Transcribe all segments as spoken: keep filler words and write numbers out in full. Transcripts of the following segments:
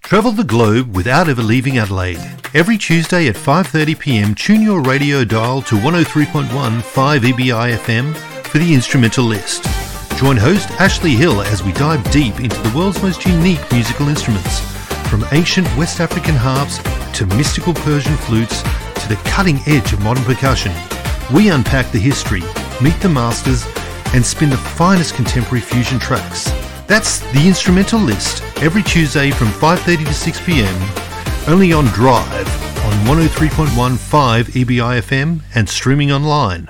Travel the globe without ever leaving Adelaide. Every Tuesday at five thirty p m, tune your radio dial to one oh three point one five E B I F M for the instrumental list. Join host Ashley Hill as we dive deep into the world's most unique musical instruments, from ancient West African harps to mystical Persian flutes to the cutting edge of modern percussion. We unpack the history, meet the masters, and spin the finest contemporary fusion tracks. That's the instrumental list, every Tuesday from five thirty to six p m, only on Drive on one oh three point one five E B I F M and streaming online.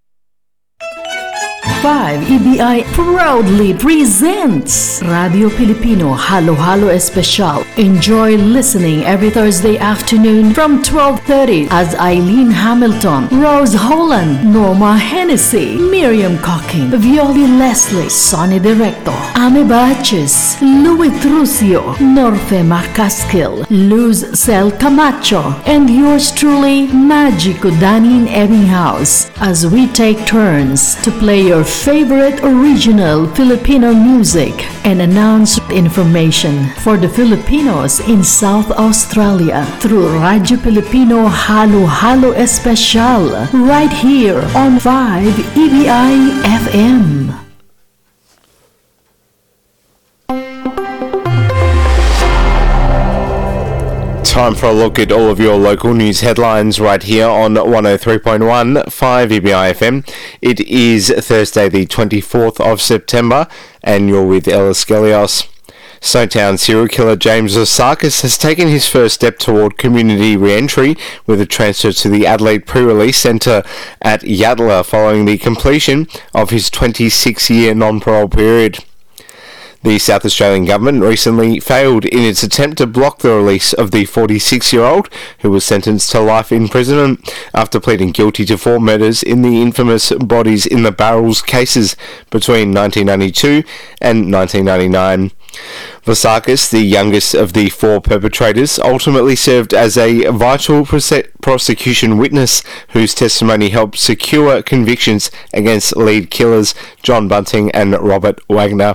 five E B I proudly presents Radio Filipino Halo Halo Especial. Enjoy listening every Thursday afternoon from twelve thirty as Eileen Hamilton, Rose Holland, Norma Hennessy, Miriam Cocking, Violi Leslie, Sonny Directo, Ame Baches, Louis Trucio, Norfe Macaskill, Luz Cel Camacho, and yours truly, Magico Danin Ebbinghaus, as we take turns to play your favorite original Filipino music and announce information for the Filipinos in South Australia through Radio Filipino Halo Halo Especial right here on five E B I F M. Time for a look at all of your local news headlines right here on one oh three point one five E B I F M. It is Thursday the twenty-fourth of September and you're with Ellis Gelios. Snowtown serial killer James Vasakis has taken his first step toward community re-entry with a transfer to the Adelaide Pre-Release Centre at Yatala following the completion of his twenty-six year non-parole period. The South Australian Government recently failed in its attempt to block the release of the forty-six-year-old who was sentenced to life imprisonment after pleading guilty to four murders in the infamous Bodies in the Barrels cases between nineteen ninety-two and nineteen ninety-nine. Vasakis, the youngest of the four perpetrators, ultimately served as a vital prose- prosecution witness whose testimony helped secure convictions against lead killers John Bunting and Robert Wagner.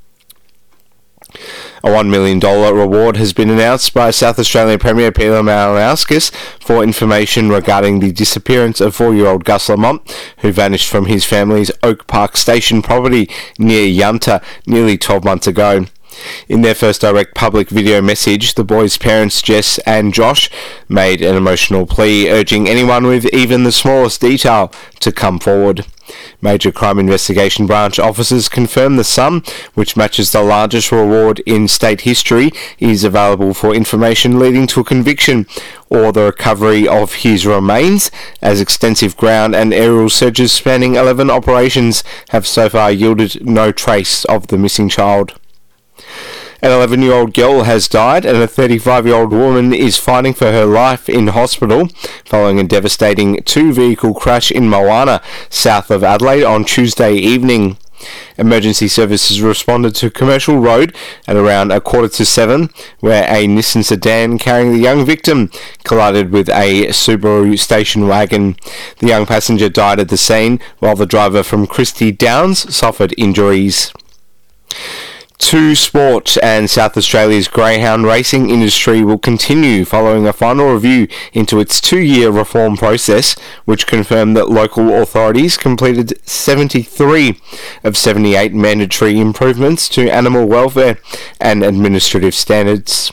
A one million dollars reward has been announced by South Australian Premier Peter Malinauskas for information regarding the disappearance of four-year-old Gus Lamont, who vanished from his family's Oak Park Station property near Yunta nearly twelve months ago. In their first direct public video message, the boys' parents Jess and Josh made an emotional plea urging anyone with even the smallest detail to come forward. Major Crime Investigation Branch officers confirm the sum, which matches the largest reward in state history, is available for information leading to a conviction or the recovery of his remains, as extensive ground and aerial searches spanning eleven operations have so far yielded no trace of the missing child. An eleven-year-old girl has died and a thirty-five-year-old woman is fighting for her life in hospital following a devastating two-vehicle crash in Moana, south of Adelaide, on Tuesday evening. Emergency services responded to Commercial Road at around a quarter to seven, where a Nissan sedan carrying the young victim collided with a Subaru station wagon. The young passenger died at the scene, while the driver from Christie Downs suffered injuries. Two Sport and South Australia's greyhound racing industry will continue following a final review into its two-year reform process, which confirmed that local authorities completed seventy-three of seventy-eight mandatory improvements to animal welfare and administrative standards.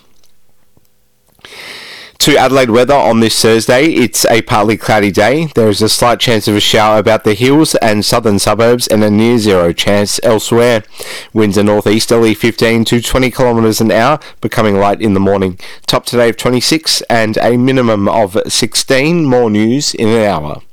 To Adelaide weather on this Thursday, it's a partly cloudy day. There is a slight chance of a shower about the hills and southern suburbs and a near zero chance elsewhere. Winds are northeasterly fifteen to twenty kilometres an hour, becoming light in the morning. Top today of twenty-six and a minimum of sixteen. More news in an hour.